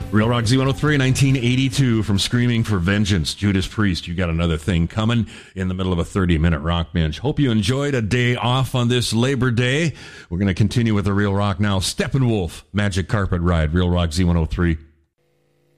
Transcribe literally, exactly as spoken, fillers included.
Real Rock Z one oh three, nineteen eighty-two, from Screaming for Vengeance, Judas Priest. You got another thing coming in the middle of a thirty-minute rock binge. Hope you enjoyed a day off on this Labor Day. We're going to continue with the Real Rock now. Steppenwolf, Magic Carpet Ride, Real Rock Z one oh three.